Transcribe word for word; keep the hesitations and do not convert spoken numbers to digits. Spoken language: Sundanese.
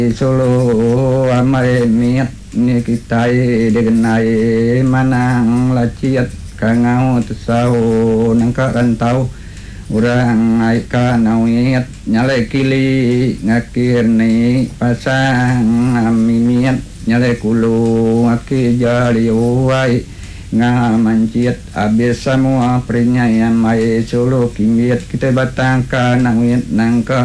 Solo amare miat ni kitai degenai manang laciat kangau tesau nangka rantau urang aika nawiat nyale kili ngakir ni pasang amimiat nyale kulu ngaki jali uai ngamanciat abis semua prinyaya mai solo kimiat kita batangka nawiat nangka